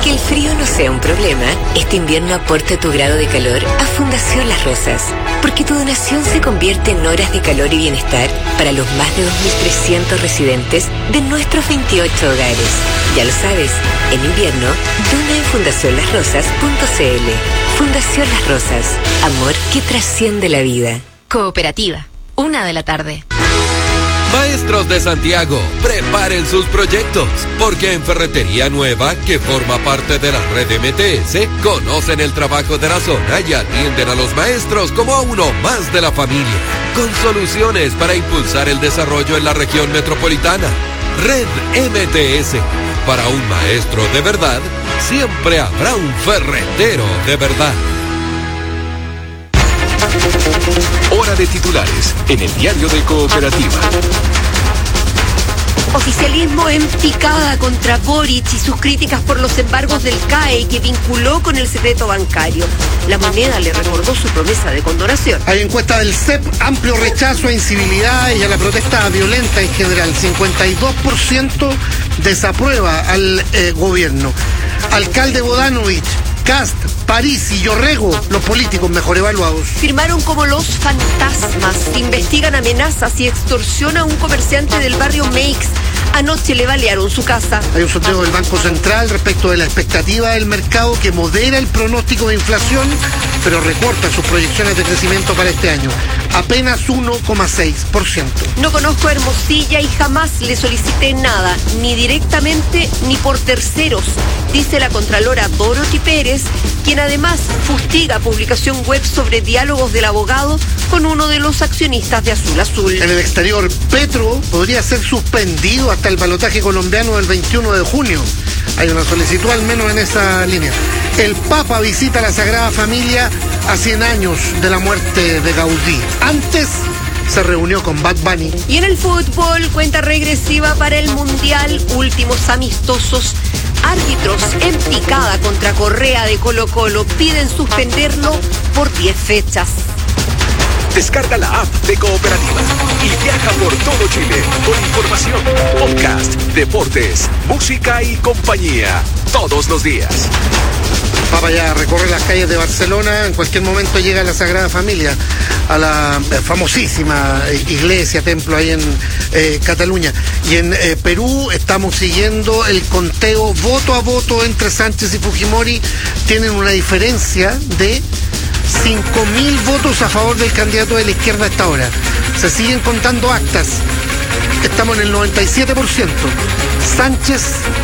que el frío no sea un problema, este invierno aporta tu grado de calor a Fundación Las Rosas, porque tu donación se convierte en horas de calor y bienestar para los más de 2.300 residentes de nuestros 28 hogares. Ya lo sabes, en invierno, dona en fundacionlasrosas.cl. Fundación Las Rosas, amor que trasciende la vida. Cooperativa, 1:00 p.m. Maestros de Santiago, preparen sus proyectos, porque en Ferretería Nueva, que forma parte de la red MTS, conocen el trabajo de la zona y atienden a los maestros como a uno más de la familia, con soluciones para impulsar el desarrollo en la región metropolitana. Red MTS, para un maestro de verdad, siempre habrá un ferretero de verdad. Hora de titulares en el diario de Cooperativa. Oficialismo en picada contra Boric y sus críticas por los embargos del CAE que vinculó con el secreto bancario. La Moneda le recordó su promesa de condonación. Hay encuesta del CEP, amplio rechazo a incivilidad y a la protesta violenta en general. 52% desaprueba al gobierno. Alcalde Bodanovich, Kast, París y Yorrego, los políticos mejor evaluados. Firmaron como los fantasmas, investigan amenazas y extorsión a un comerciante del barrio Meix. Anoche le balearon su casa. Hay un sondeo del Banco Central respecto de la expectativa del mercado que modera el pronóstico de inflación, pero recorta sus proyecciones de crecimiento para este año. Apenas 1,6%. No conozco a Hermosilla y jamás le solicité nada, ni directamente ni por terceros, dice la contralora Dorothy Pérez, quien además fustiga publicación web sobre diálogos del abogado con uno de los accionistas de Azul Azul. En el exterior, Petro podría ser suspendido hasta el balotaje colombiano del 21 de junio. Hay una solicitud al menos en esa línea. El Papa visita la Sagrada Familia a 100 años de la muerte de Gaudí. Antes se reunió con Bad Bunny. Y en el fútbol, cuenta regresiva para el Mundial, últimos amistosos. Árbitros en picada contra Correa de Colo-Colo piden suspenderlo por 10 fechas. Descarga la app de Cooperativa y viaja por todo Chile con información, podcast, deportes, música y compañía todos los días. Papa ya recorre las calles de Barcelona, en cualquier momento llega a la Sagrada Familia, a la famosísima iglesia, templo ahí en Cataluña. Y en Perú estamos siguiendo el conteo voto a voto entre Sánchez y Fujimori. Tienen una diferencia de 5.000 votos a favor del candidato de la izquierda a esta hora. Se siguen contando actas. Estamos en el 97%. Sánchez,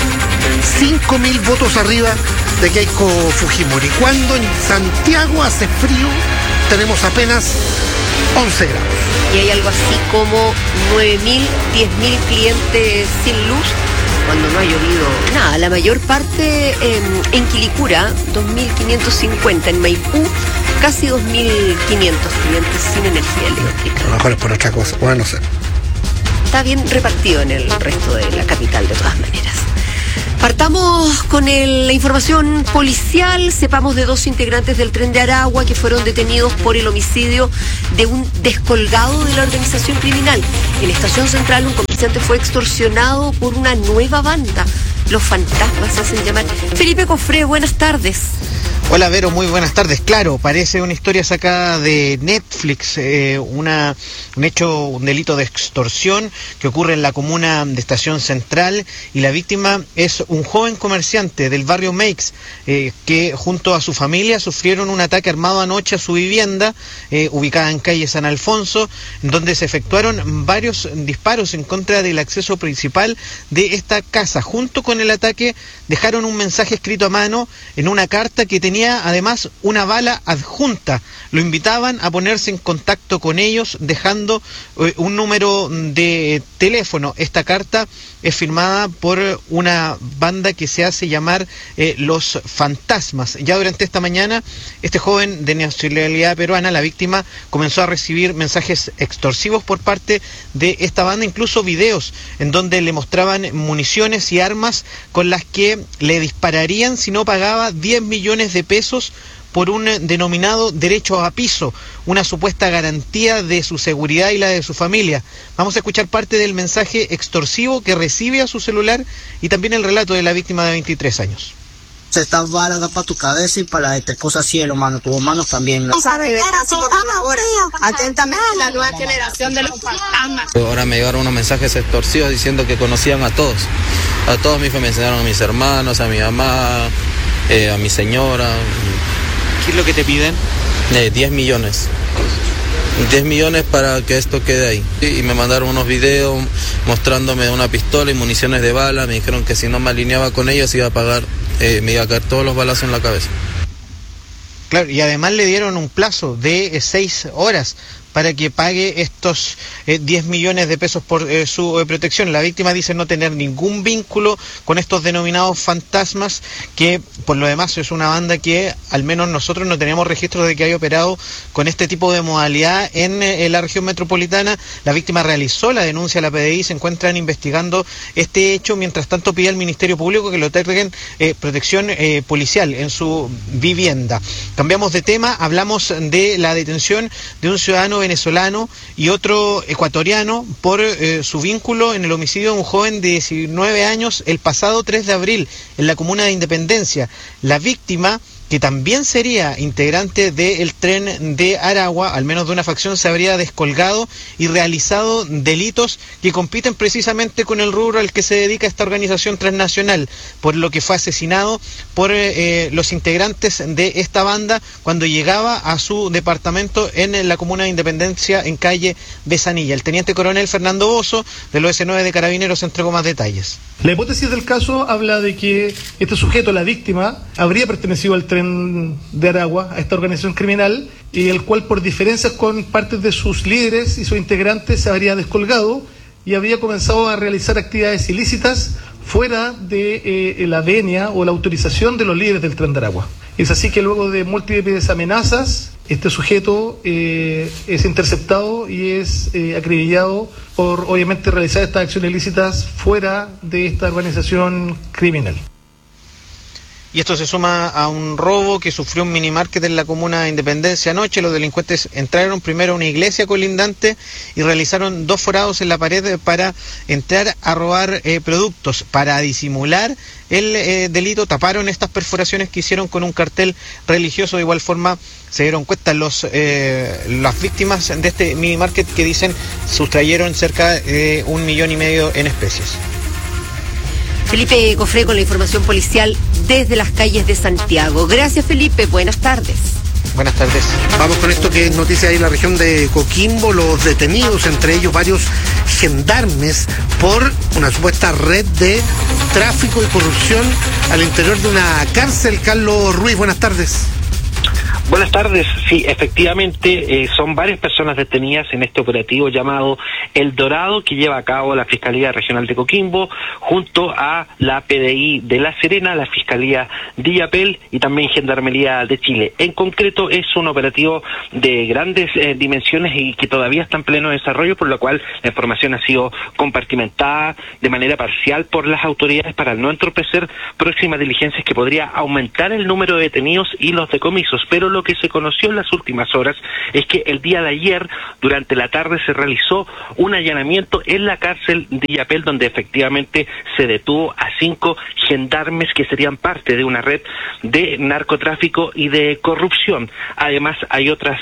5.000 votos arriba de Keiko Fujimori. Cuando en Santiago hace frío, tenemos apenas 11 grados. Y hay algo así como 9.000, 10.000 clientes sin luz cuando no ha llovido nada. La mayor parte en Quilicura, 2.550, en Maipú, casi 2.500 clientes sin energía eléctrica. A lo mejor es por otra cosa, bueno, no sé. Está bien repartido en el resto de la capital de todas maneras. Partamos con la información policial. Sepamos de 2 integrantes del Tren de Aragua que fueron detenidos por el homicidio de un descolgado de la organización criminal. En Estación Central, un comerciante fue extorsionado por una nueva banda. Los fantasmas se hacen llamar. Felipe Cofré, buenas tardes. Hola Vero, muy buenas tardes. Claro, parece una historia sacada de Netflix, un delito de extorsión que ocurre en la comuna de Estación Central, y la víctima es un joven comerciante del barrio Meix que junto a su familia sufrieron un ataque armado anoche a su vivienda ubicada en calle San Alfonso, donde se efectuaron varios disparos en contra del acceso principal de esta casa. Junto con el ataque dejaron un mensaje escrito a mano en una carta que tenía además una bala adjunta. Lo invitaban a ponerse en contacto con ellos dejando un número de teléfono. Esta carta es firmada por una banda que se hace llamar Los Fantasmas. Ya durante esta mañana, este joven de nacionalidad peruana, la víctima, comenzó a recibir mensajes extorsivos por parte de esta banda, incluso videos en donde le mostraban municiones y armas con las que le dispararían si no pagaba 10 millones de pesos por un denominado derecho a piso, una supuesta garantía de su seguridad y la de su familia. Vamos a escuchar parte del mensaje extorsivo que recibe a su celular y también el relato de la víctima de 23 años. se está bala para tu cabeza y para las cosas cielo, mano. Tus hermanos también. Atentamente la nueva generación de los fantasmas. Ahora me llegaron unos mensajes extorsivos diciendo que conocían a todos mis familiares, me enseñaron a mis hermanos, a mi mamá, a mi señora. ¿Qué es lo que te piden? 10 millones. 10 millones para que esto quede ahí. Y me mandaron unos videos mostrándome una pistola y municiones de bala. Me dijeron que si no me alineaba con ellos iba a pagar, me iba a caer todos los balazos en la cabeza. Claro, y además le dieron un plazo de 6 horas para que pague estos 10 millones de pesos por su protección. La víctima dice no tener ningún vínculo con estos denominados fantasmas, que por lo demás es una banda que al menos nosotros no teníamos registros de que haya operado con este tipo de modalidad en la región metropolitana. La víctima realizó la denuncia a la PDI, se encuentran investigando este hecho, mientras tanto pide al Ministerio Público que le otorguen protección policial en su vivienda. Cambiamos de tema, hablamos de la detención de un ciudadano venezolano y otro ecuatoriano por su vínculo en el homicidio de un joven de 19 años el pasado 3 de abril en la comuna de Independencia. La víctima, que también sería integrante del Tren de Aragua, al menos de una facción, se habría descolgado y realizado delitos que compiten precisamente con el rubro al que se dedica esta organización transnacional, por lo que fue asesinado por los integrantes de esta banda cuando llegaba a su departamento en la comuna de Independencia, en calle Besanilla. El teniente coronel Fernando Bozo, del OS9 de Carabineros, entregó más detalles. La hipótesis del caso habla de que este sujeto, la víctima, habría pertenecido al Tren de Aragua, a esta organización criminal, y el cual por diferencias con partes de sus líderes y sus integrantes se habría descolgado y habría comenzado a realizar actividades ilícitas fuera de la venia o la autorización de los líderes del Tren de Aragua. Es así que luego de múltiples amenazas, este sujeto es interceptado y es acribillado por, obviamente, realizar estas acciones ilícitas fuera de esta organización criminal. Y esto se suma a un robo que sufrió un minimarket en la comuna de Independencia anoche. Los delincuentes entraron primero a una iglesia colindante y realizaron 2 forados en la pared para entrar a robar productos. Para disimular el delito, taparon estas perforaciones que hicieron con un cartel religioso. De igual forma, se dieron cuenta las víctimas de este minimarket, que dicen sustrayeron cerca de 1,5 millones en especies. Felipe Cofré con la información policial desde las calles de Santiago. Gracias, Felipe. Buenas tardes. Buenas tardes. Vamos con esto que es noticia ahí en la región de Coquimbo. Los detenidos, entre ellos varios gendarmes, por una supuesta red de tráfico y corrupción al interior de una cárcel. Carlos Ruiz, buenas tardes. Buenas tardes. Sí, efectivamente, son varias personas detenidas en este operativo llamado El Dorado, que lleva a cabo la Fiscalía Regional de Coquimbo, junto a la PDI de La Serena, la Fiscalía de Illapel y también Gendarmería de Chile. En concreto, es un operativo de grandes dimensiones y que todavía está en pleno desarrollo, por lo cual la información ha sido compartimentada de manera parcial por las autoridades para no entorpecer próximas diligencias que podría aumentar el número de detenidos y los decomisos. Pero lo que se conoció en las últimas horas es que el día de ayer, durante la tarde, se realizó un allanamiento en la cárcel de Illapel, donde efectivamente se detuvo a 5 gendarmes que serían parte de una red de narcotráfico y de corrupción. Además, hay otras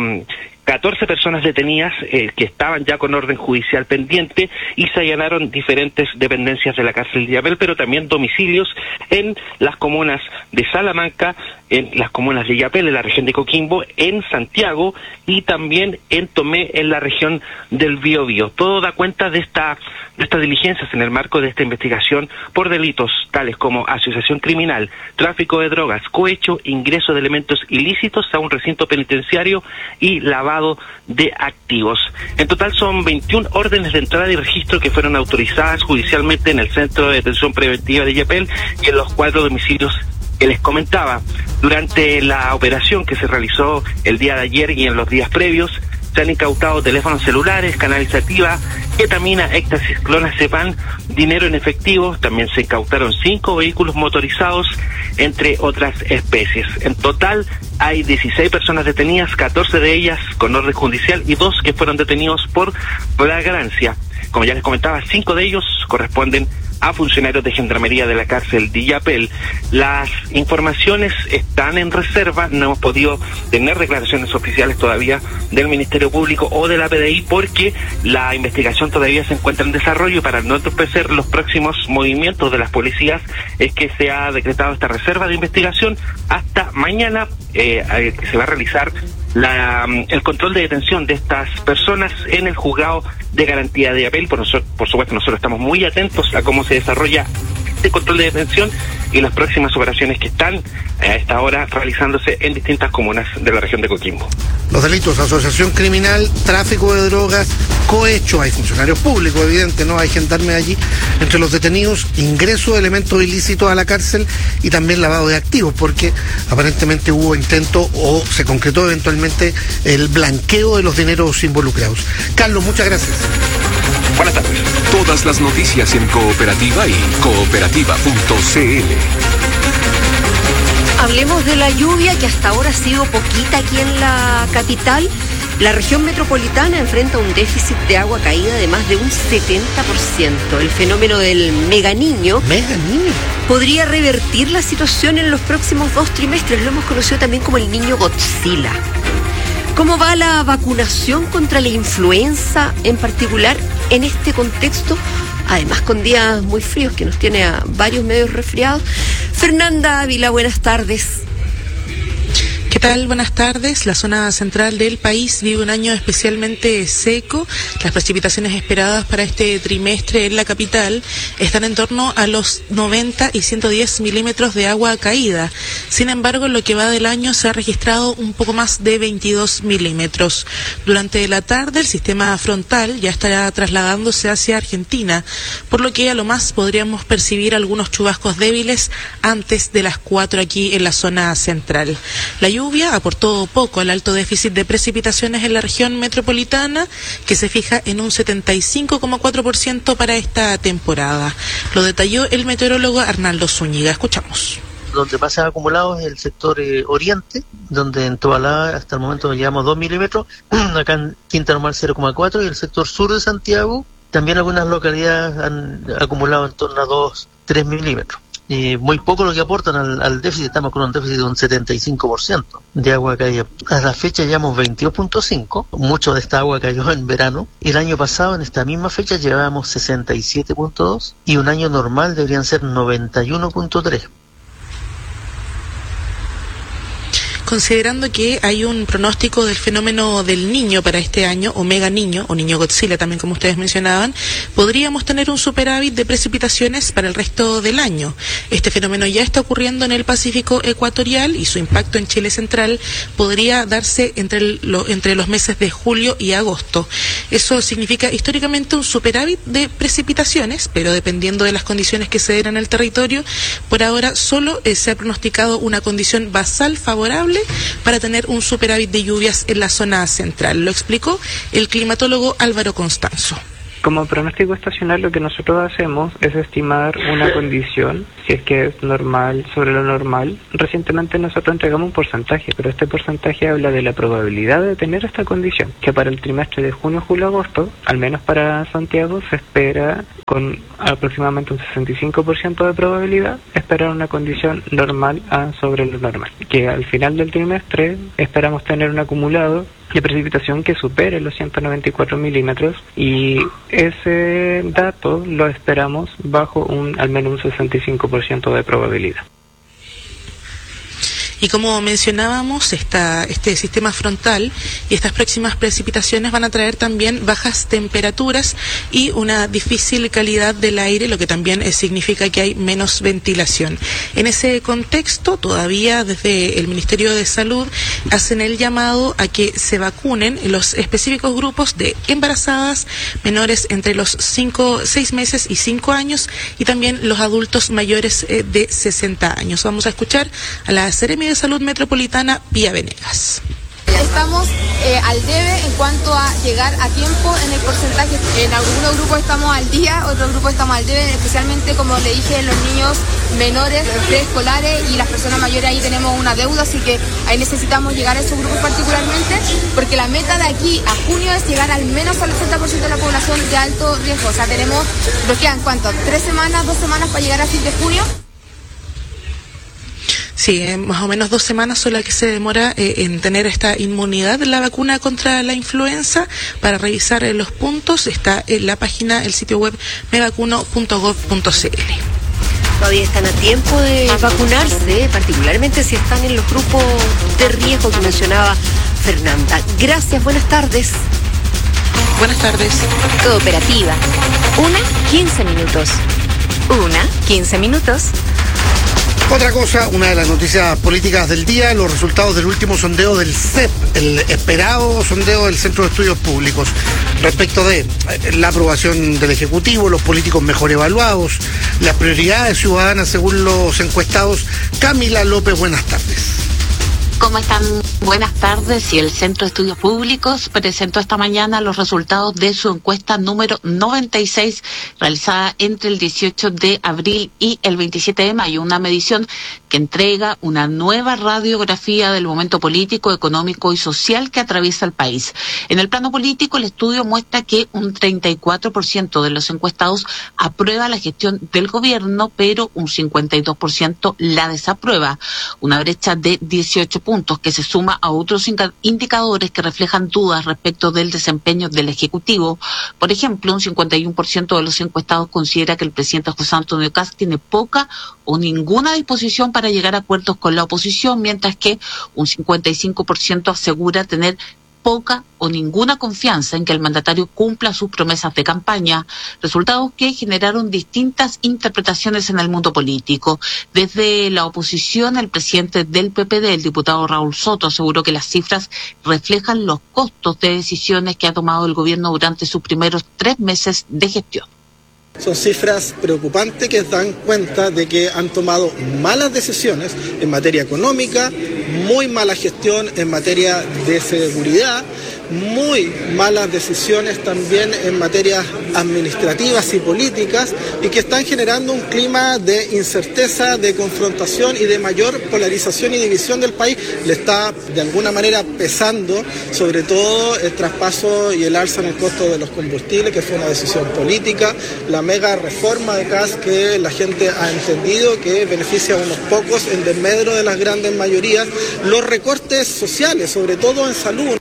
14 personas detenidas que estaban ya con orden judicial pendiente, y se allanaron diferentes dependencias de la cárcel de Illapel, pero también domicilios en las comunas de Salamanca, en las comunas de Illapel, en la región de Coquimbo, en Santiago y también en Tomé, en la región del Biobío. Todo da cuenta de estas diligencias en el marco de esta investigación por delitos tales como asociación criminal, tráfico de drogas, cohecho, ingreso de elementos ilícitos a un recinto penitenciario y lavado de activos. En total son 21 órdenes de entrada y registro que fueron autorizadas judicialmente en el Centro de Detención Preventiva de Illapel y en los 4 domicilios que les comentaba. Durante la operación que se realizó el día de ayer y en los días previos, se han incautado teléfonos celulares, canalizativa, ketamina, éxtasis, clonazepam, dinero en efectivo. También se incautaron 5 vehículos motorizados, entre otras especies. En total hay 16 personas detenidas, 14 de ellas con orden judicial y 2 que fueron detenidos por flagrancia. Como ya les comentaba, 5 de ellos corresponden a funcionarios de Gendarmería de la cárcel de Illapel. Las informaciones están en reserva, no hemos podido tener declaraciones oficiales todavía del Ministerio Público o de la PDI porque la investigación todavía se encuentra en desarrollo y para no entorpecer los próximos movimientos de las policías es que se ha decretado esta reserva de investigación hasta mañana, que se va a realizar el control de detención de estas personas en el juzgado de garantía de Illapel. Por supuesto, nosotros estamos muy atentos a cómo se desarrolla este control de detención y las próximas operaciones que están a esta hora realizándose en distintas comunas de la región de Coquimbo. Los delitos: asociación criminal, tráfico de drogas, cohecho, hay funcionarios públicos, evidente, ¿no? Hay gendarmes allí. Entre los detenidos, ingreso de elementos ilícitos a la cárcel y también lavado de activos, porque aparentemente hubo intento o se concretó eventualmente el blanqueo de los dineros involucrados. Carlos, muchas gracias. Buenas tardes. Todas las noticias en Cooperativa y cooperativa.cl. Hablemos de la lluvia que hasta ahora ha sido poquita aquí en la capital. La región metropolitana enfrenta un déficit de agua caída de más de un 70%. El fenómeno del Mega Niño podría revertir la situación en los próximos 2 trimestres. Lo hemos conocido también como el niño Godzilla. ¿Cómo va la vacunación contra la influenza en particular en este contexto? Además, con días muy fríos que nos tiene a varios medios resfriados. Fernanda Ávila, buenas tardes. ¿Qué tal? Buenas tardes. La zona central del país vive un año especialmente seco. Las precipitaciones esperadas para este trimestre en la capital están en torno a los 90 y 110 milímetros de agua caída. Sin embargo, en lo que va del año se ha registrado un poco más de 22 milímetros. Durante la tarde, el sistema frontal ya estará trasladándose hacia Argentina, por lo que a lo más podríamos percibir algunos chubascos débiles antes de las 4 aquí en la zona central. La lluvia aportó poco al alto déficit de precipitaciones en la región metropolitana, que se fija en un 75,4% para esta temporada. Lo detalló el meteorólogo Arnaldo Zúñiga. Escuchamos. Donde más se han acumulado es el sector oriente, donde en Tobalá hasta el momento llevamos 2 milímetros, acá en Quinta Normal 0,4, y el sector sur de Santiago también algunas localidades han acumulado en torno a 2-3 milímetros. Muy poco lo que aportan al déficit. Estamos con un déficit de un 75% de agua caída. A la fecha llevamos 22.5, mucho de esta agua cayó en verano. El año pasado en esta misma fecha llevábamos 67.2 y un año normal deberían ser 91.3. Considerando que hay un pronóstico del fenómeno del niño para este año, o Mega Niño, o Niño Godzilla también como ustedes mencionaban, podríamos tener un superávit de precipitaciones para el resto del año. Este fenómeno ya está ocurriendo en el Pacífico ecuatorial y su impacto en Chile central podría darse entre los meses de julio y agosto. Eso significa históricamente un superávit de precipitaciones, pero dependiendo de las condiciones que se den en el territorio, por ahora solo se ha pronosticado una condición basal favorable para tener un superávit de lluvias en la zona central. Lo explicó el climatólogo Álvaro Constanzo. Como pronóstico estacional, lo que nosotros hacemos es estimar una condición, si es que es normal sobre lo normal. Recientemente nosotros entregamos un porcentaje, pero este porcentaje habla de la probabilidad de tener esta condición, que para el trimestre de junio, julio, agosto, al menos para Santiago, se espera con aproximadamente un 65% de probabilidad esperar una condición normal sobre lo normal, que al final del trimestre esperamos tener un acumulado de precipitación que supere los 194 milímetros y ese dato lo esperamos bajo al menos un 65% de probabilidad. Y como mencionábamos, este sistema frontal y estas próximas precipitaciones van a traer también bajas temperaturas y una difícil calidad del aire, lo que también significa que hay menos ventilación. En ese contexto, todavía desde el Ministerio de Salud hacen el llamado a que se vacunen los específicos grupos de embarazadas, menores entre los 6 meses y 5 años y también los adultos mayores de 60 años. Vamos a escuchar a la Seremi de Salud Metropolitana, Pía Venegas. Estamos al debe en cuanto a llegar a tiempo en el porcentaje. En algunos grupos estamos al día, otros grupos estamos al debe, especialmente, como le dije, los niños menores, preescolares y las personas mayores. Ahí tenemos una deuda, así que ahí necesitamos llegar a esos grupos particularmente, porque la meta de aquí a junio es llegar al menos al 80% de la población de alto riesgo. O sea, nos quedan ¿cuánto? 3 semanas, 2 semanas para llegar a fin de junio. Sí, más o menos 2 semanas son las que se demora en tener esta inmunidad de la vacuna contra la influenza. Para revisar los puntos está en la página, el sitio web mevacuno.gov.cl. Todavía están a tiempo de vacunarse, particularmente si están en los grupos de riesgo que mencionaba Fernanda. Gracias, buenas tardes. Buenas tardes. Cooperativa. 15 minutos. 15 minutos. Otra cosa, una de las noticias políticas del día, los resultados del último sondeo del CEP, el esperado sondeo del Centro de Estudios Públicos, respecto de la aprobación del Ejecutivo, los políticos mejor evaluados, las prioridades ciudadanas según los encuestados. Camila López, buenas tardes. ¿Cómo están? Buenas tardes. Y el Centro de Estudios Públicos presentó esta mañana los resultados de su encuesta número 96, realizada entre el 18 de abril y el 27 de mayo, una medición que entrega una nueva radiografía del momento político, económico y social que atraviesa el país. En el plano político, el estudio muestra que un 34% de los encuestados aprueba la gestión del gobierno, pero un 52% la desaprueba, una brecha de 18 puntos que se suma a otros indicadores que reflejan dudas respecto del desempeño del Ejecutivo. Por ejemplo, un 51% de los encuestados considera que el presidente José Antonio Kast tiene poca o ninguna disposición para llegar a acuerdos con la oposición, mientras que un 55% asegura tener poca o ninguna confianza en que el mandatario cumpla sus promesas de campaña, resultados que generaron distintas interpretaciones en el mundo político. Desde la oposición, el presidente del PPD, el diputado Raúl Soto, aseguró que las cifras reflejan los costos de decisiones que ha tomado el gobierno durante sus primeros 3 meses de gestión. Son cifras preocupantes que dan cuenta de que han tomado malas decisiones en materia económica, muy mala gestión en materia de seguridad, muy malas decisiones también en materias administrativas y políticas, y que están generando un clima de incerteza, de confrontación y de mayor polarización y división del país. Le está de alguna manera pesando sobre todo el traspaso y el alza en el costo de los combustibles, que fue una decisión política, la mega reforma de Kast que la gente ha entendido que beneficia a unos pocos en desmedro de las grandes mayorías, los recortes sociales, sobre todo en salud.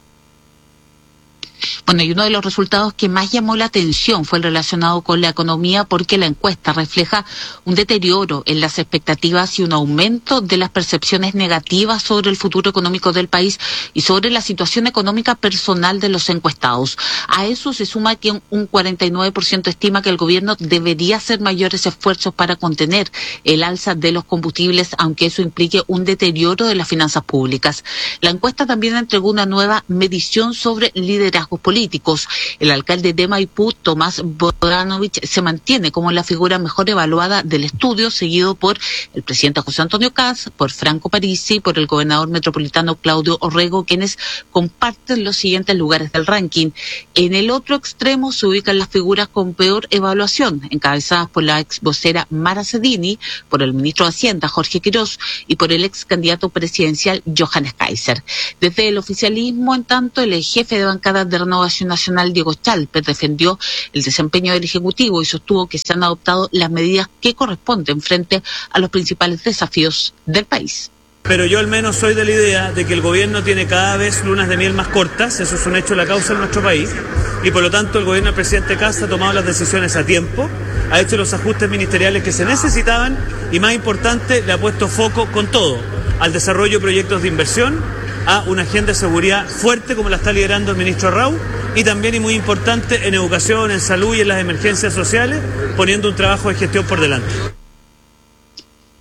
Bueno, y uno de los resultados que más llamó la atención fue el relacionado con la economía, porque la encuesta refleja un deterioro en las expectativas y un aumento de las percepciones negativas sobre el futuro económico del país y sobre la situación económica personal de los encuestados. A eso se suma que un 49% estima que el gobierno debería hacer mayores esfuerzos para contener el alza de los combustibles, aunque eso implique un deterioro de las finanzas públicas. La encuesta también entregó una nueva medición sobre liderazgos políticos. El alcalde de Maipú, Tomás Bodanovich, se mantiene como la figura mejor evaluada del estudio, seguido por el presidente José Antonio Kast, por Franco Parisi y por el gobernador metropolitano Claudio Orrego, quienes comparten los siguientes lugares del ranking. En el otro extremo se ubican las figuras con peor evaluación, encabezadas por la ex vocera Mara Cedini, por el ministro de Hacienda Jorge Quirós y por el ex candidato presidencial Johannes Kaiser. Desde el oficialismo, en tanto, el jefe de bancada de Renovación Nacional, Diego Chalper, defendió el desempeño del Ejecutivo y sostuvo que se han adoptado las medidas que corresponden frente a los principales desafíos del país. Pero yo al menos soy de la idea de que el gobierno tiene cada vez lunas de miel más cortas, eso es un hecho de la causa en nuestro país, y por lo tanto el gobierno del presidente Kast ha tomado las decisiones a tiempo, ha hecho los ajustes ministeriales que se necesitaban y, más importante, le ha puesto foco con todo al desarrollo de proyectos de inversión, a una agenda de seguridad fuerte como la está liderando el ministro Arrau, y también, y muy importante, en educación, en salud y en las emergencias sociales, poniendo un trabajo de gestión por delante.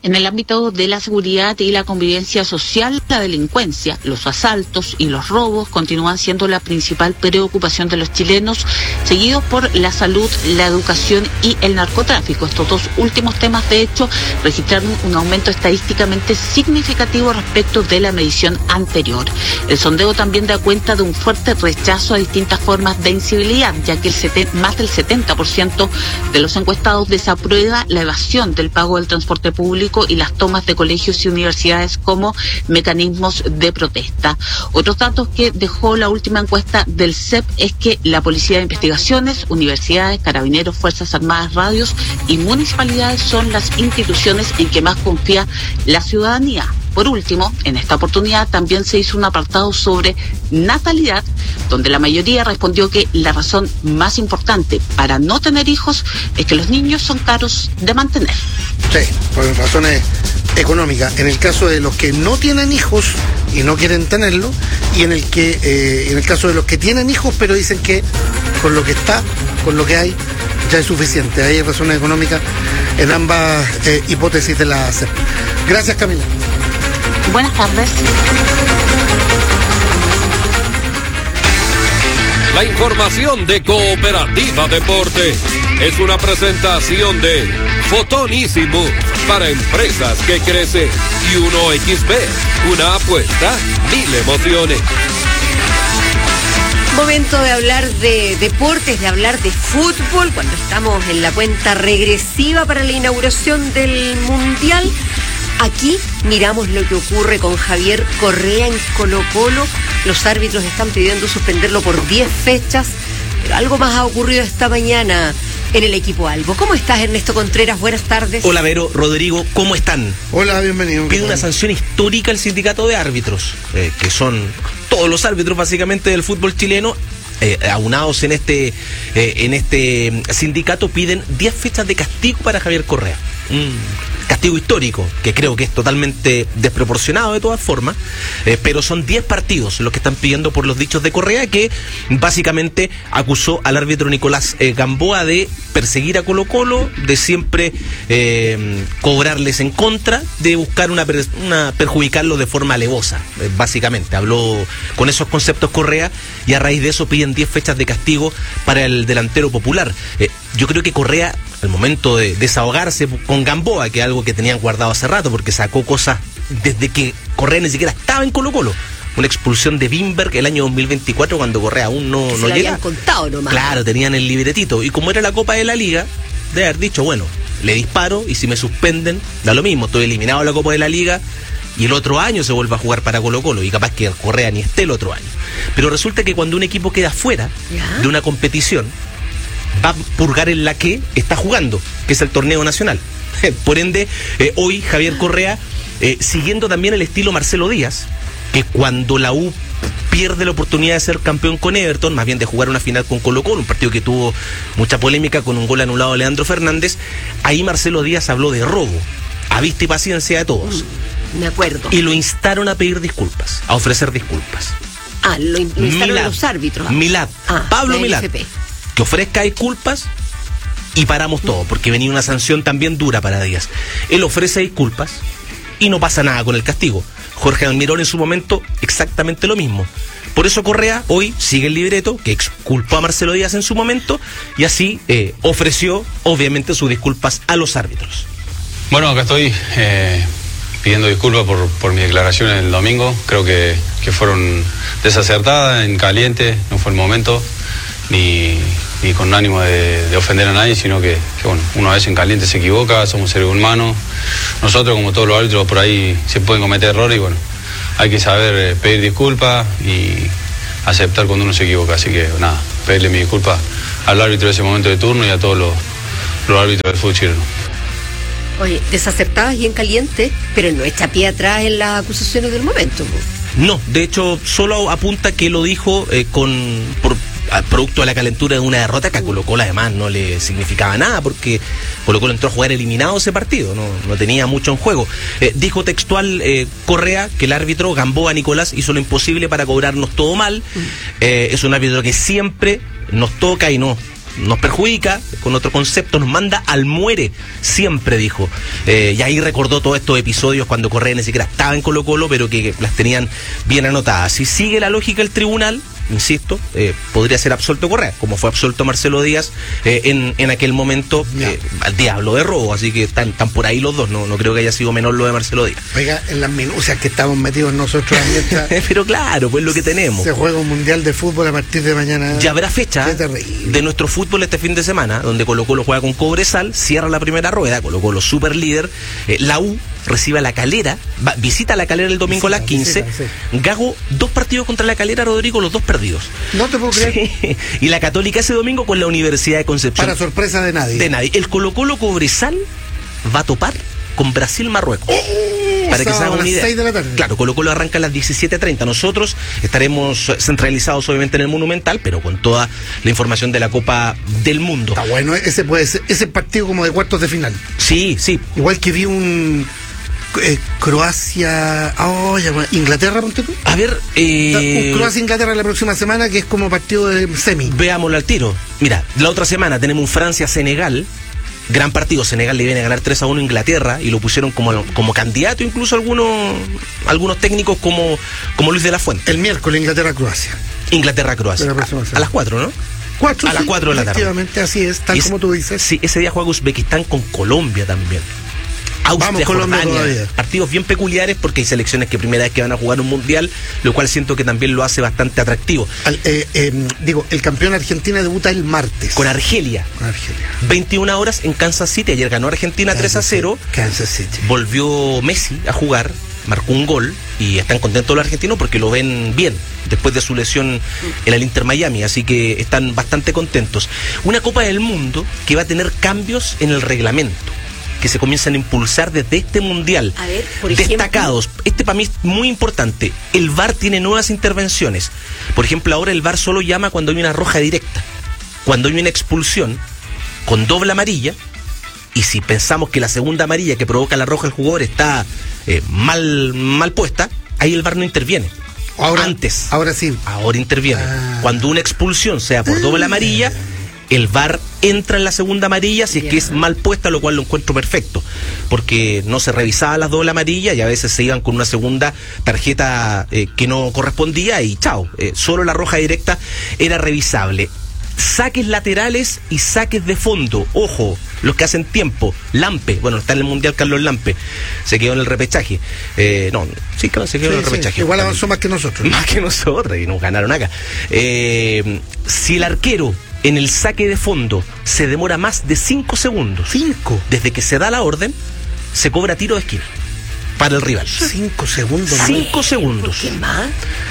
En el ámbito de la seguridad y la convivencia social, la delincuencia, los asaltos y los robos continúan siendo la principal preocupación de los chilenos, seguidos por la salud, la educación y el narcotráfico. Estos dos últimos temas, de hecho, registraron un aumento estadísticamente significativo respecto de la medición anterior. El sondeo también da cuenta de un fuerte rechazo a distintas formas de incivilidad, ya que más del 70% de los encuestados desaprueba la evasión del pago del transporte público y las tomas de colegios y universidades como mecanismos de protesta. Otros datos que dejó la última encuesta del CEP es que la Policía de Investigaciones, universidades, carabineros, Fuerzas Armadas, radios y municipalidades son las instituciones en que más confía la ciudadanía. Por último, en esta oportunidad también se hizo un apartado sobre natalidad, donde la mayoría respondió que la razón más importante para no tener hijos es que los niños son caros de mantener. Sí, por razones económicas. En el caso de los que no tienen hijos y no quieren tenerlo, y en el caso de los que tienen hijos pero dicen que con lo que está, con lo que hay, ya es suficiente. Hay razones económicas en ambas hipótesis de la CEP. Gracias, Camila. Buenas tardes. La información de Cooperativa Deporte es una presentación de Fotonísimo para empresas que crecen y 1xB, una apuesta, 1000 emociones. Momento de hablar de deportes, de hablar de fútbol, cuando estamos en la cuenta regresiva para la inauguración del Mundial. Aquí miramos lo que ocurre con Javier Correa en Colo-Colo. Los árbitros están pidiendo suspenderlo por 10 fechas, pero algo más ha ocurrido esta mañana en el equipo Albo. ¿Cómo estás, Ernesto Contreras? Buenas tardes. Hola, Vero, Rodrigo, ¿cómo están? Hola, bienvenido. Pide una sanción histórica al sindicato de árbitros, que son todos los árbitros básicamente del fútbol chileno. Aunados en este sindicato, piden 10 fechas de castigo para Javier Correa. Castigo histórico, que creo que es totalmente desproporcionado de todas formas, pero son 10 partidos los que están pidiendo por los dichos de Correa, que básicamente acusó al árbitro Nicolás Gamboa de perseguir a Colo-Colo, de siempre cobrarles en contra, de buscar perjudicarlo de forma alevosa. Básicamente habló con esos conceptos Correa, y a raíz de eso piden 10 fechas de castigo para el delantero popular. Yo creo que Correa, al momento de desahogarse con Gamboa, que es algo que tenían guardado hace rato, porque sacó cosas desde que Correa ni siquiera estaba en Colo-Colo. Una expulsión de Bimberg el año 2024, cuando Correa aún no llega. Se lo habían contado nomás. Claro, tenían el libretito. Y como era la Copa de la Liga, de haber dicho, bueno, le disparo y si me suspenden, da lo mismo, estoy eliminado de la Copa de la Liga y el otro año se vuelve a jugar para Colo-Colo, y capaz que Correa ni esté el otro año. Pero resulta que cuando un equipo queda fuera de una competición, va a purgar en la que está jugando, que es el torneo nacional. Por ende, hoy Javier Correa, siguiendo también el estilo Marcelo Díaz, que cuando la U pierde la oportunidad de ser campeón con Everton, más bien de jugar una final con Colo-Colo, un partido que tuvo mucha polémica con un gol anulado de Leandro Fernández, ahí Marcelo Díaz habló de robo, a vista y paciencia de todos. Me acuerdo. Y lo instaron a pedir disculpas, a ofrecer disculpas. Lo instaron los árbitros. Milad, Pablo Milad, que ofrezca disculpas y paramos todo, porque venía una sanción también dura para Díaz. Él ofrece disculpas y no pasa nada con el castigo. Jorge Almirón en su momento exactamente lo mismo. Por eso Correa hoy sigue el libreto, que exculpó a Marcelo Díaz en su momento, y así ofreció obviamente sus disculpas a los árbitros. Bueno, acá estoy pidiendo disculpas por mi declaración el domingo. Creo que fueron desacertadas, en caliente, no fue el momento, ni con ánimo de ofender a nadie, sino que bueno, uno a veces en caliente se equivoca, somos seres humanos. Nosotros, como todos los árbitros, por ahí se pueden cometer errores y bueno, hay que saber pedir disculpas y aceptar cuando uno se equivoca. Así que nada, pedirle mi disculpa al árbitro de ese momento de turno y a todos los árbitros del fútbol chileno. Oye, desacertadas y en caliente, pero no echa pie atrás en las acusaciones del momento. No, de hecho, solo apunta que lo dijo producto de la calentura de una derrota que a Colo-Colo además no le significaba nada, porque Colo-Colo entró a jugar eliminado ese partido, no tenía mucho en juego. Dijo textual Correa que el árbitro Gamboa Nicolás hizo lo imposible para cobrarnos todo mal. Es un árbitro que siempre nos toca y no nos perjudica, con otro concepto, nos manda al muere, siempre dijo. Y ahí recordó todos estos episodios cuando Correa ni siquiera estaba en Colo-Colo, pero que las tenían bien anotadas. Si sigue la lógica del tribunal, insisto, podría ser absuelto Correa, como fue absuelto Marcelo Díaz en aquel momento, al diablo de robo, así que están por ahí los dos, no creo que haya sido menor lo de Marcelo Díaz. Oiga, en las minucias que estamos metidos nosotros pero claro, pues lo que tenemos. Se juega un mundial de fútbol a partir de mañana. Ya habrá fecha de nuestro fútbol este fin de semana, donde Colo-Colo juega con Cobresal, cierra la primera rueda, Colo-Colo super líder, la U recibe a La Calera, visita a La Calera el domingo a las 15. Gago, 2 partidos contra La Calera, Rodrigo, los 2 perdidos. No te puedo creer. Sí. Y la Católica ese domingo con la Universidad de Concepción. Para sorpresa de nadie. El Colo-Colo Cobresal va a topar con Brasil-Marruecos. Para que se hagan una idea. 6 de la tarde. Claro, Colo-Colo arranca a las 17:30. Nosotros estaremos centralizados obviamente en el Monumental, pero con toda la información de la Copa del Mundo. Está bueno, ese puede ser, ese partido como de cuartos de final. Sí. Igual que vi un Croacia, Inglaterra, ponte tú. A ver, un Croacia-Inglaterra la próxima semana, que es como partido de semi. Veámoslo al tiro. Mira, la otra semana tenemos un Francia-Senegal. Gran partido, Senegal le viene a ganar 3-1 a Inglaterra y lo pusieron como candidato incluso algunos técnicos como Luis de la Fuente. El miércoles Inglaterra-Croacia. Inglaterra-Croacia. A las 4, ¿no? 4, a las 4 de la tarde. Efectivamente, así es, tal como tú dices. Sí, ese día juega Uzbekistán con Colombia también. Austria, Colombia Jordania, todavía. Partidos bien peculiares porque hay selecciones que primera vez que van a jugar un mundial, lo cual siento que también lo hace bastante atractivo. El campeón Argentina debuta el martes. Con Argelia. 21 horas en Kansas City. Ayer ganó Argentina 3-0. Kansas City. Volvió Messi a jugar, marcó un gol y están contentos los argentinos porque lo ven bien después de su lesión en el Inter Miami, así que están bastante contentos. Una Copa del Mundo que va a tener cambios en el reglamento, que se comienzan a impulsar desde este mundial. A ver, por destacados. Este para mí es muy importante. El VAR tiene nuevas intervenciones. Por ejemplo, ahora el VAR solo llama cuando hay una roja directa, cuando hay una expulsión con doble amarilla, y si pensamos que la segunda amarilla que provoca la roja el jugador está mal puesta, ahí el VAR no interviene. Ahora sí. Ahora interviene. Cuando una expulsión sea por doble amarilla, el VAR entra en la segunda amarilla si es que es mal puesta, lo cual lo encuentro perfecto, porque no se revisaban las doble amarillas y a veces se iban con una segunda tarjeta que no correspondía y chao, solo la roja directa era revisable. Saques laterales y saques de fondo, ojo, los que hacen tiempo. Lampe, bueno, está en el Mundial Carlos Lampe, se quedó en el repechaje. Se quedó en el repechaje. Igual avanzó más que nosotros. Más que nosotros, y nos ganaron acá. Si el arquero en el saque de fondo se demora más de 5 segundos, desde que se da la orden, se cobra tiro de esquina para el rival. 5 segundos. 5 segundos. ¿Qué más?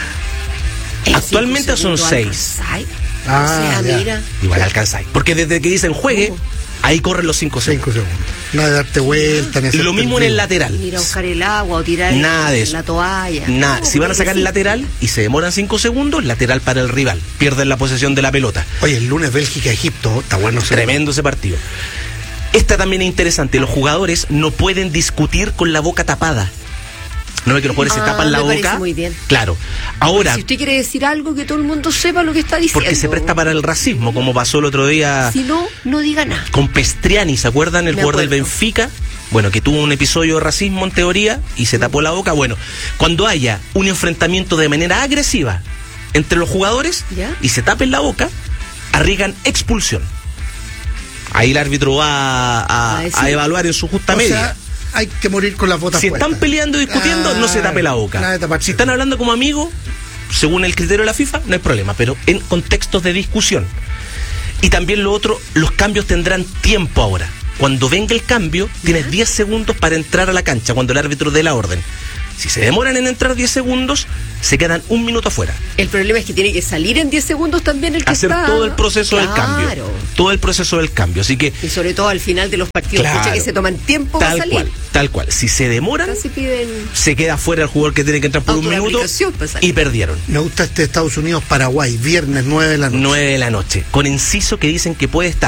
Actualmente son 6. Mira. Igual alcanzáis. Porque desde que dicen juegue, ahí corren los 5 segundos. Nada de darte vuelta. Lo mismo en el lateral. Ir a buscar el agua o tirar nada de eso. La toalla. Nada. Si van a sacar el lateral y se demoran 5 segundos, lateral para el rival. Pierden la posesión de la pelota. Oye, el lunes Bélgica-Egipto, está bueno. Tremendo ese partido. Esta también es interesante. Los jugadores no pueden discutir con la boca tapada. No ve que los jugadores se tapan la boca. Parece muy bien. Claro. Ahora, si usted quiere decir algo, que todo el mundo sepa lo que está diciendo. Porque se presta para el racismo, como pasó el otro día. Si no, no diga nada. Con Pestriani, ¿se acuerdan? El jugador del Benfica. Bueno, que tuvo un episodio de racismo en teoría y se tapó la boca. Bueno, cuando haya un enfrentamiento de manera agresiva entre los jugadores y se tapen la boca, arriesgan expulsión. Ahí el árbitro va a evaluar en su justa media. Hay que morir con las botas puestas. Si están peleando y discutiendo, no se tape la boca. Si están hablando como amigos, según el criterio de la FIFA, no hay problema, pero en contextos de discusión. Y también lo otro, los cambios tendrán tiempo ahora. Cuando venga el cambio, tienes 10 segundos para entrar a la cancha, cuando el árbitro dé la orden. Si se demoran en entrar 10 segundos, se quedan 1 minuto afuera. El problema es que tiene que salir en 10 segundos también el que hacer está. todo el proceso del cambio. Todo el proceso del cambio. Así que, y sobre todo al final de los partidos, que se toman tiempo para salir. Tal cual. Si se demoran, se queda fuera el jugador que tiene que entrar por 1 minuto y perdieron. Me gusta este Estados Unidos-Paraguay, viernes 9 de la noche. 9 de la noche. Con Enciso que dicen que puede estar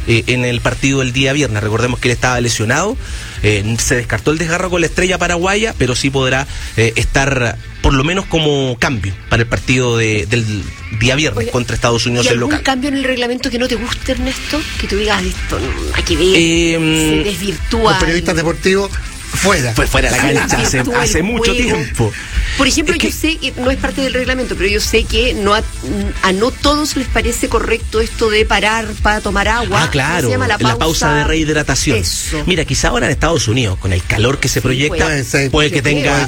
en el partido del día viernes. Recordemos que él estaba lesionado, se descartó el desgarro con la Estrella Paraguaya, pero sí podrá estar por lo menos como cambio para el partido del día viernes contra Estados Unidos en local. ¿Algún cambio en el reglamento que no te guste, Ernesto? Que tú digas, esto aquí se desvirtúa. Los periodistas deportivos fuera. Fue fuera de la cancha hace mucho tiempo. Por ejemplo, yo sé que no es parte del reglamento, pero yo sé que a no todos les parece correcto esto de parar para tomar agua. Ah, claro, se llama la pausa de rehidratación. Eso. Mira, quizá ahora en Estados Unidos, con el calor que se proyecta, puede que tenga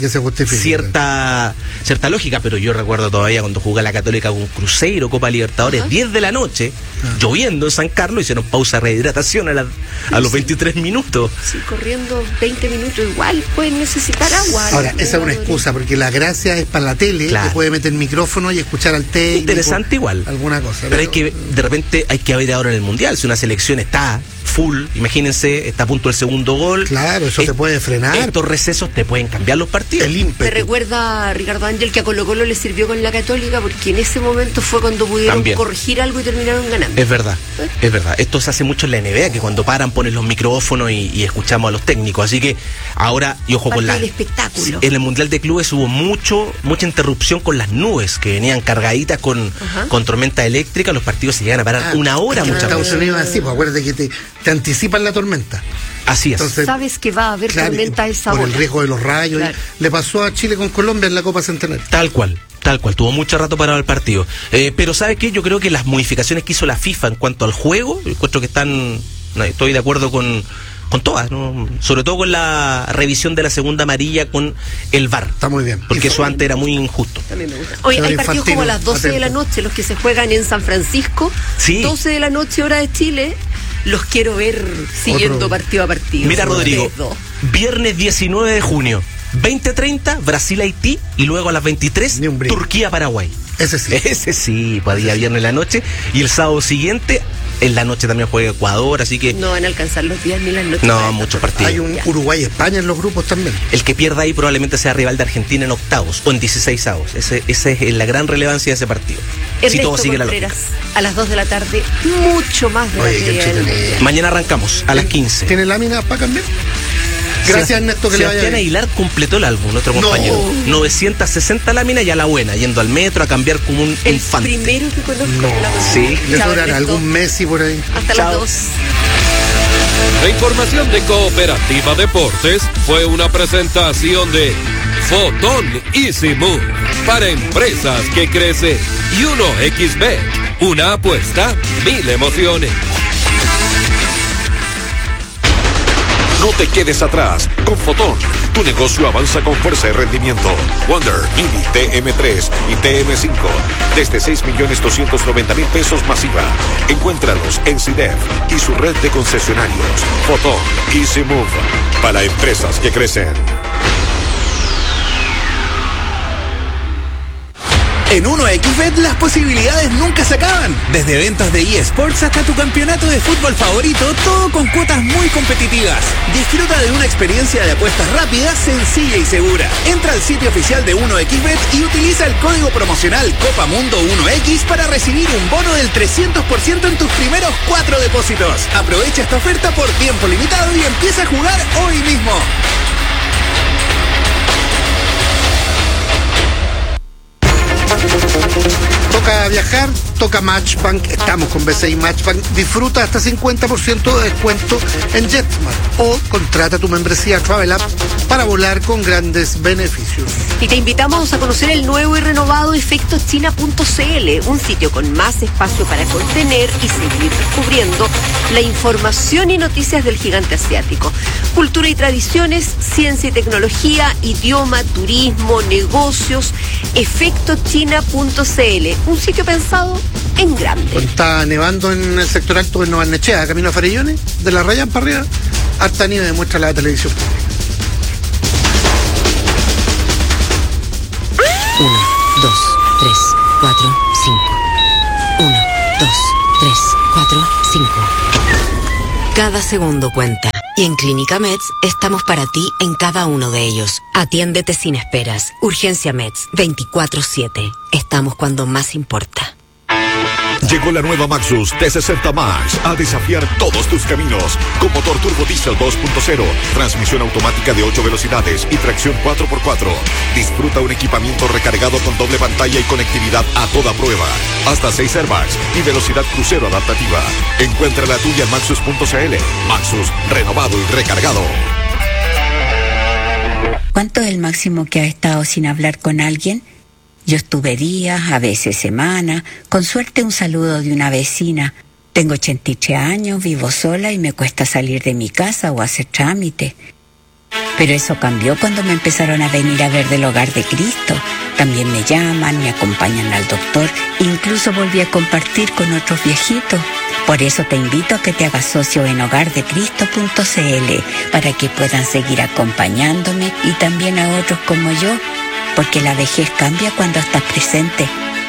cierta lógica, pero yo recuerdo todavía cuando jugaba la Católica con Cruzeiro, Copa Libertadores, 10 de la noche, lloviendo en San Carlos, hicieron pausa de rehidratación a los 23 minutos. Sí, corriendo 20 minutos igual pueden necesitar agua. Ahora, esa es una excusa, porque la gracia es para la tele, que puede meter micrófono y escuchar al técnico. Interesante igual. Alguna cosa. Pero de repente hay que ver ahora en el Mundial, si una selección está full, imagínense, está a punto del segundo gol. Claro, eso te puede frenar. Estos recesos te pueden cambiar los partidos. El ímpetu. Me recuerda, Ricardo Ángel, que a Colo-Colo le sirvió con la Católica, porque en ese momento fue cuando pudieron corregir algo y terminaron ganando. Es verdad, es verdad. Esto se hace mucho en la NBA, que cuando paran ponen los micrófonos y escuchamos a los técnicos. Así que ahora, y ojo con el espectáculo. En el Mundial de Clubes hubo mucha interrupción con las nubes, que venían cargaditas con tormenta eléctrica. Los partidos se llegan a parar una hora muchas veces. Estados Unidos así, pues acuérdate que te anticipan la tormenta. Así es. Entonces, sabes que va a haber tormenta a esa hora. Por el riesgo de los rayos. Le pasó a Chile con Colombia en la Copa Centenario. Tal cual, tuvo mucho rato parado el partido. Pero ¿sabes qué? Yo creo que las modificaciones que hizo la FIFA en cuanto al juego, encuentro que estoy de acuerdo con todas, ¿no? Sobre todo con la revisión de la segunda amarilla con el VAR. Está muy bien. Porque eso antes era muy injusto. También me gusta. Hoy hay partidos como a las 12 de la noche, los que se juegan en San Francisco. Sí. 12 de la noche, hora de Chile. Los quiero ver siguiendo partido a partido. Mira, Rodrigo, viernes 19 de junio, 20:30, Brasil-Haití, y luego a las 23, Turquía-Paraguay. Ese sí, pues día viernes en la noche, y el sábado siguiente, en la noche también juega Ecuador, así que... No van a alcanzar los días ni las noches. No, muchos partidos. Hay un Uruguay-España en los grupos también. El que pierda ahí probablemente sea rival de Argentina en octavos o en 16avos. Esa es la gran relevancia de ese partido. Ernesto si todo sigue la lógica. A las 2 de la tarde, mucho más de la media. Mañana arrancamos a las 15. ¿Tiene lámina para cambiar? Gracias, Ernesto, que le vaya bien. Sebastián Aguilar completó el álbum, nuestro compañero. 960 láminas y a la buena, yendo al metro a cambiar como un infante. El primero que conozco. Sí. Le sobrará algún Messi por ahí. Hasta las 2. La información de Cooperativa Deportes fue una presentación de Fotón Easy Move para empresas que crecen y 1xBet, una apuesta, 1000 emociones. No te quedes atrás. Con Fotón, tu negocio avanza con fuerza y rendimiento. Wonder, Mini, TM3 y TM5. Desde 6.290.000 pesos masiva. Encuéntralos en CIDEF y su red de concesionarios. Fotón, Easy Move. Para empresas que crecen. En 1xBet las posibilidades nunca se acaban. Desde eventos de eSports hasta tu campeonato de fútbol favorito, todo con cuotas muy competitivas. Disfruta de una experiencia de apuestas rápida, sencilla y segura. Entra al sitio oficial de 1xBet y utiliza el código promocional COPAMUNDO1X para recibir un bono del 300% en tus primeros 4 depósitos. Aprovecha esta oferta por tiempo limitado y empieza a jugar hoy mismo. Toca viajar, toca Matchbank. Estamos con BCI Matchbank. Disfruta hasta 50% de descuento en JetSmart o contrata tu membresía Travel App para volar con grandes beneficios. Y te invitamos a conocer el nuevo y renovado efectoschina.cl, un sitio con más espacio para contener y seguir descubriendo la información y noticias del gigante asiático. Cultura y tradiciones, ciencia y tecnología, idioma, turismo, negocios. Efectoschina.cl, un sitio pensado en grande. Está nevando en el sector alto de Nueva Nechea, camino a Farellones, de la Raya para arriba, harta nieve, demuestra la televisión pública. 1, 2, 3, 4, 5. 1, 2, 3, 4, 5. Cada segundo cuenta. Y en Clínica Meds estamos para ti en cada uno de ellos. Atiéndete sin esperas. Urgencia Meds, 24/7. Estamos cuando más importa. Llegó la nueva Maxus T60 Max a desafiar todos tus caminos. Con motor turbo diesel 2.0, transmisión automática de 8 velocidades y tracción 4x4. Disfruta un equipamiento recargado con doble pantalla y conectividad a toda prueba. Hasta 6 airbags y velocidad crucero adaptativa. Encuentra la tuya en Maxus.cl. Maxus, renovado y recargado. ¿Cuánto es el máximo que has estado sin hablar con alguien? Yo estuve días, a veces semanas, con suerte un saludo de una vecina. Tengo 83 años, vivo sola y me cuesta salir de mi casa o hacer trámite. Pero eso cambió cuando me empezaron a venir a ver del Hogar de Cristo. También me llaman, me acompañan al doctor, incluso volví a compartir con otros viejitos. Por eso te invito a que te hagas socio en hogardecristo.cl para que puedan seguir acompañándome y también a otros como yo, porque la vejez cambia cuando estás presente.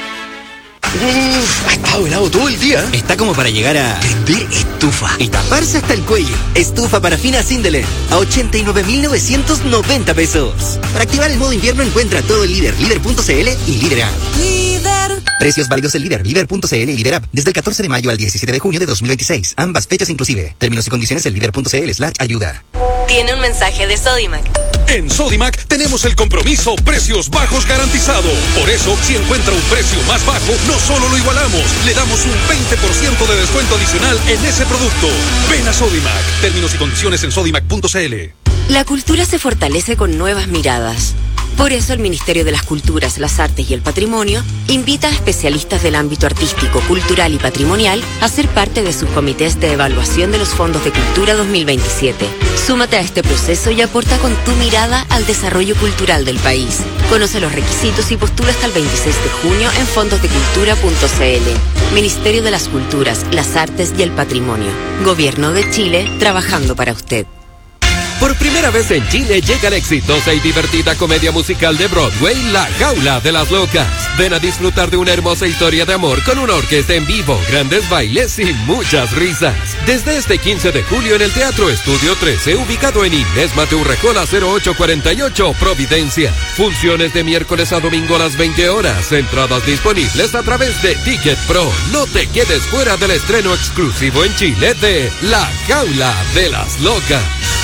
Ha estado helado todo el día. Está como para llegar a prender estufa y taparse hasta el cuello. Estufa parafina Sindeler a 89.990 pesos. Para activar el modo invierno encuentra todo el Líder, líder.cl y Líder App. Precios válidos en Líder, líder.cl y Líder App desde el 14 de mayo al 17 de junio de 2026. Ambas fechas inclusive. Términos y condiciones en líder.cl/ayuda. Tiene un mensaje de Sodimac. En Sodimac tenemos el compromiso precios bajos garantizado. Por eso, si encuentra un precio más bajo, no solo lo igualamos, le damos un 20% de descuento adicional en ese producto. Ven a Sodimac. Términos y condiciones en sodimac.cl. La cultura se fortalece con nuevas miradas. Por eso el Ministerio de las Culturas, las Artes y el Patrimonio invita a especialistas del ámbito artístico, cultural y patrimonial a ser parte de sus comités de evaluación de los fondos de cultura 2027. Súmate a este proceso y aporta con tu mirada al desarrollo cultural del país. Conoce los requisitos y postula hasta el 26 de junio en fondosdecultura.cl. Ministerio de las Culturas, las Artes y el Patrimonio. Gobierno de Chile, trabajando para usted. Por primera vez en Chile llega la exitosa y divertida comedia musical de Broadway, La Jaula de las Locas. Ven a disfrutar de una hermosa historia de amor con una orquesta en vivo, grandes bailes y muchas risas. Desde este 15 de julio en el Teatro Estudio 13, ubicado en Inés Mateo Rejola 0848, Providencia. Funciones de miércoles a domingo a las 20 horas. Entradas disponibles a través de Ticket Pro. No te quedes fuera del estreno exclusivo en Chile de La Jaula de las Locas.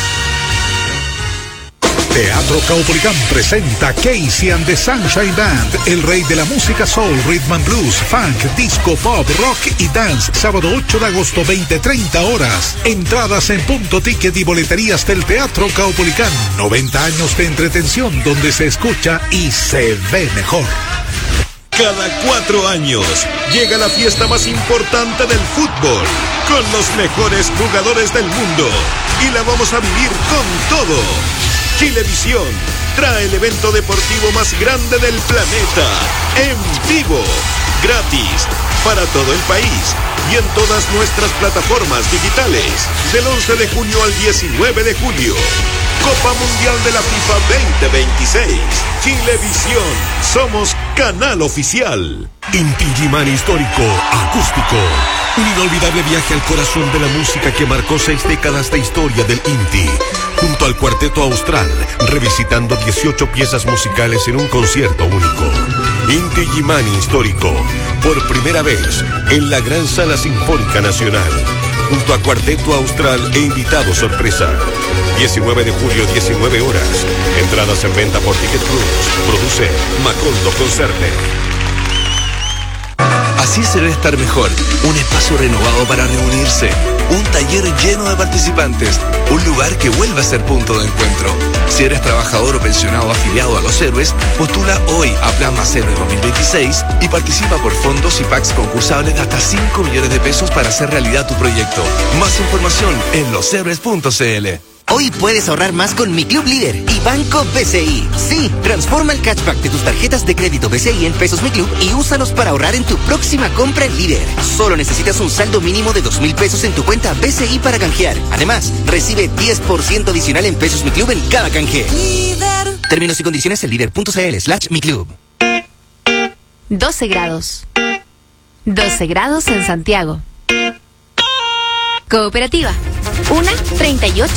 Teatro Caupolicán presenta Casey and the Sunshine Band, el rey de la música soul, rhythm and blues, funk, disco, pop, rock y dance, sábado 8 de agosto, 20:30 horas. Entradas en Punto Ticket y boleterías del Teatro Caupolicán. 90 años de entretención donde se escucha y se ve mejor. Cada 4 años llega la fiesta más importante del fútbol, con los mejores jugadores del mundo, y la vamos a vivir con todo. Chilevisión trae el evento deportivo más grande del planeta, en vivo, gratis, para todo el país y en todas nuestras plataformas digitales, del 11 de junio al 19 de julio. Copa Mundial de la FIFA 2026. Chilevisión, somos canal oficial. Inti Illimani Histórico, acústico. Un inolvidable viaje al corazón de la música que marcó 6 décadas de historia del Inti. Junto al Cuarteto Austral, revisitando 18 piezas musicales en un concierto único. Inti Illimani Histórico, por primera vez en la Gran Sala Sinfónica Nacional. Junto a Cuarteto Austral e invitado sorpresa. 19 de julio, 19 horas. Entradas en venta por Ticket Plus. Produce Macondo Concerte. Así se debe estar mejor. Un espacio renovado para reunirse. Un taller lleno de participantes. Un lugar que vuelve a ser punto de encuentro. Si eres trabajador o pensionado afiliado a Los Héroes, postula hoy a Plan Más Héroe 2026 y participa por fondos y packs concursables de hasta 5 millones de pesos para hacer realidad tu proyecto. Más información en loshéroes.cl. Hoy puedes ahorrar más con Mi Club Líder y Banco BCI. Sí, transforma el cashback de tus tarjetas de crédito BCI en pesos Mi Club y úsalos para ahorrar en tu próxima compra en Líder. Solo necesitas un saldo mínimo de 2.000 pesos en tu cuenta BCI para canjear. Además, recibe 10% adicional en pesos Mi Club en cada canje. Líder. Términos y condiciones en líder.cl/Mi Club. 12 grados. 12 grados en Santiago. Cooperativa. 1:38